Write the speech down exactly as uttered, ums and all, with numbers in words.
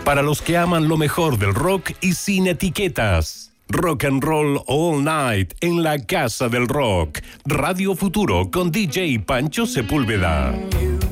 Para los que aman lo mejor del rock y sin etiquetas. Rock and Roll All Night en la Casa del Rock. Radio Futuro con D J Pancho Sepúlveda.